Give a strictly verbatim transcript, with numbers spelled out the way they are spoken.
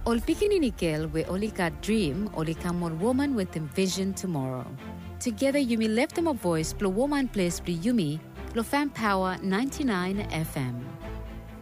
Ol pikinikel we only got dream, only come one woman with a vision tomorrow. Together you may lift them a voice, blow woman place, blow yumi, blow fan power ninety-nine F M.